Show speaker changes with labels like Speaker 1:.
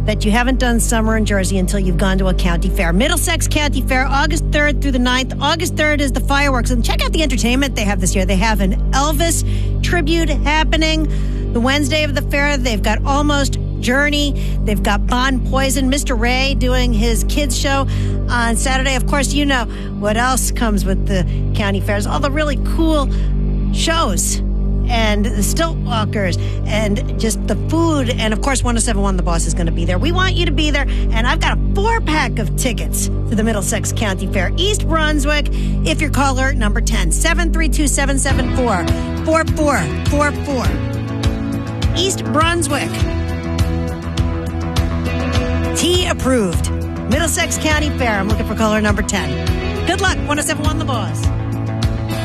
Speaker 1: that you haven't done summer in Jersey until you've gone to a county fair. Middlesex County Fair, August 3rd through the 9th. August 3rd is the fireworks. And check out the entertainment they have this year. They have an Elvis tribute happening the Wednesday of the fair. They've got Almost Journey. They've got Bon Poison, Mr. Ray doing his kids show on Saturday. Of course, you know what else comes with the county fairs. All the really cool shows and the stilt walkers and just the food. And of course, 107.1 The Boss is going to be there. We want you to be there. And I've got a 4-pack of tickets to the Middlesex County Fair, East Brunswick. If you're caller number 10, 732-774-4444. East Brunswick. T approved. Middlesex County Fair. I'm looking for caller number 10. Good luck. 107.1 The Boss.